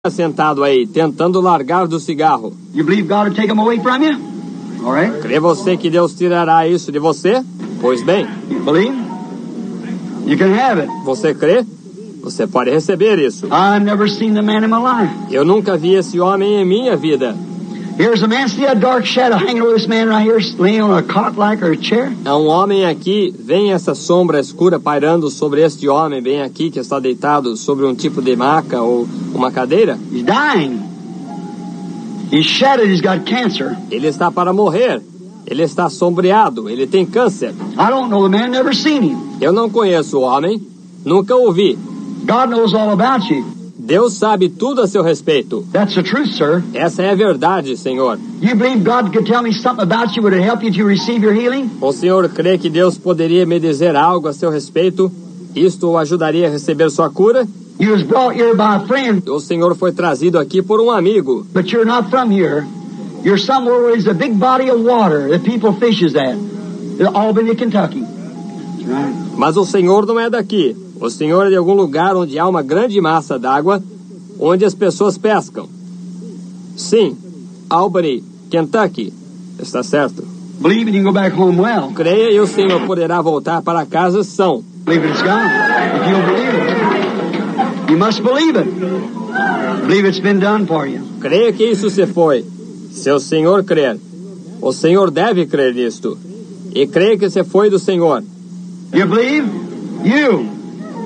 sentado aí, tentando largar do cigarro. You believe God will take them away from you? All right. Crê você que Deus tirará isso de você? Pois bem. You believe? You can have it. Você crê? Você pode receber isso. I've never seen the man in my life. Eu nunca vi esse homem em minha vida. Here's a man, see a dark shadow hanging over this man right here, laying on a cot like or a chair? Há um homem aqui, vem essa sombra escura pairando sobre este homem bem aqui que está deitado sobre um tipo de maca ou uma cadeira. He's dying. He's shattered, he's got cancer. Ele está para morrer. Ele está sombreado, ele tem câncer. I don't know the man, never seen him. Eu não conheço o homem, nunca o vi. God knows all about you. Deus sabe tudo a seu respeito. That's the truth, sir. Essa é a verdade, Senhor. You believe God could tell me something about you? Would it help you to receive your healing? O Senhor crê que Deus poderia me dizer algo a seu respeito? Isto o ajudaria a receber sua cura? You was brought here by a friend, O Senhor foi trazido aqui por um amigo. but you're not from here. You're somewhere where there's a big body of water that people fishes at. Albany, Kentucky. That's right. Mas o Senhor não é daqui. O Senhor é de algum lugar onde há uma grande massa d'água, onde as pessoas pescam. Sim, Albany, Kentucky. Está certo. Believe it, you can go back home well. Creia e o Senhor poderá voltar para casa são. Believe it's gone. If you'll believe it. You must believe it. Believe it's been done for you. Creia que isso se foi. Se o Senhor crer, o Senhor deve crer nisto. E creia que se foi do Senhor. You believe? You.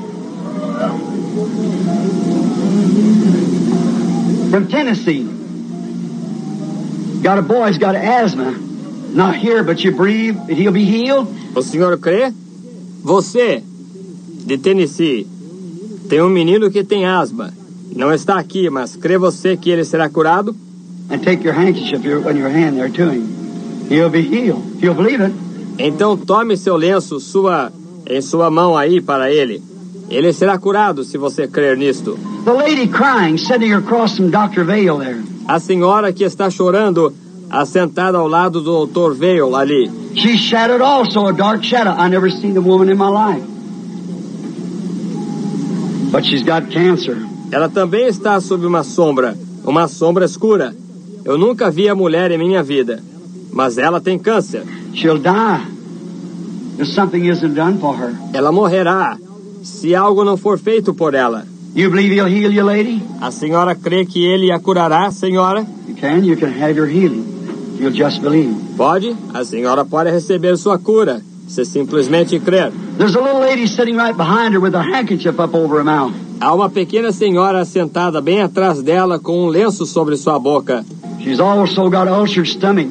From Tennessee. Got a boy, he's got asthma. Not here, but you believe that he'll be healed? O Senhor crê? Você, de Tennessee, tem um menino que tem asma. Não está aqui, mas crê você que ele será curado? And take your handkerchief on your hand there to him. He'll be healed. He'll believe it. Então tome seu lenço em sua mão aí para ele. Ele será curado se você crer nisto. The lady crying, sitting across from Dr. Vale there. A senhora que está chorando, assentada ao lado do Dr. Vale ali. She's shattered also, a dark shadow. I never seen a woman in my life. But she's got cancer. Ela também está sob uma sombra escura. Eu nunca vi a mulher em minha vida, mas ela tem câncer. She'll die if something isn't done for her. Ela morrerá se algo não for feito por ela. You believe he'll heal you, lady? A senhora crê que ele a curará, senhora? You can have your healing. You'll just believe. Pode? A senhora pode receber sua cura, se simplesmente crer. There's a little lady sitting right behind her with a handkerchief up over her mouth. Há uma pequena senhora sentada bem atrás dela com um lenço sobre sua boca. She's also got an ulcered stomach.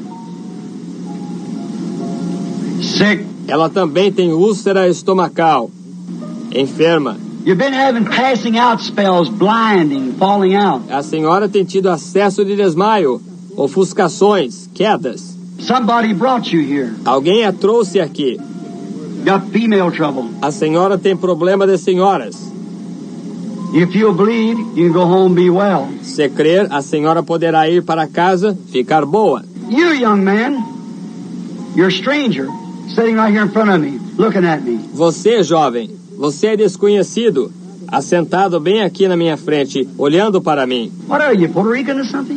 Sick. Ela também tem úlcera estomacal. Enferma. You've been having passing out spells, blinding, falling out. A senhora tem tido acesso de desmaio, ofuscações, quedas. Somebody brought you here. Alguém a trouxe aqui. Got female trouble. A senhora tem problema de senhoras. If you'll bleed, you can go home and be well. Se crer, a senhora poderá ir para casa, ficar boa. You, young man, you're a stranger, sitting right here in front of me, looking at me. Você, jovem, você é desconhecido, assentado bem aqui na minha frente, olhando para mim. What are you, Puerto Rican or something?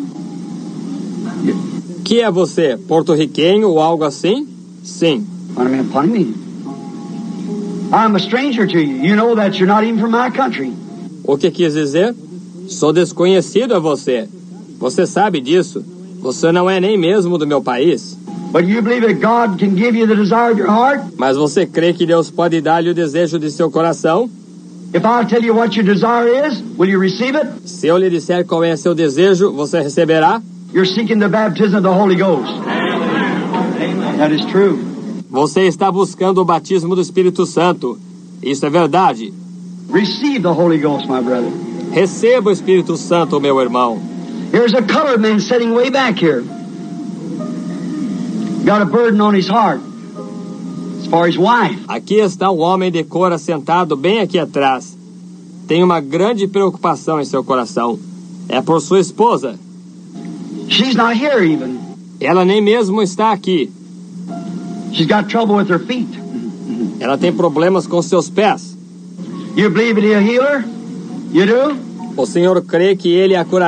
Que é você, porto-riquenho ou algo assim? Sim. What a minute, pardon me. I'm a stranger to you. You know that you're not even from my country. O que quis dizer? Sou desconhecido a você. Você sabe disso. Você não é nem mesmo do meu país. But you believe that God can give you the desire of your heart? Mas você crê que Deus pode dar-lhe o desejo de seu coração? If I tell you what your desire is, will you receive it? Se eu lhe disser qual é seu desejo, você receberá? You're seeking the baptism of the Holy Ghost. That is true. Você está buscando o batismo do Espírito Santo. Isso é verdade. Receive the Holy Ghost, my brother. Receba o Espírito Santo, meu irmão. Here's a colored man sitting way back here. Got a burden on his heart. As for his wife. Aqui está um homem de cor assentado bem aqui atrás. Tem uma grande preocupação em seu coração. É por sua esposa. She's not here even. Ela nem mesmo está aqui. She's got trouble with her feet. Ela tem problemas com seus pés. You believe that he'll heal her? You do? O senhor crê que ele a curará?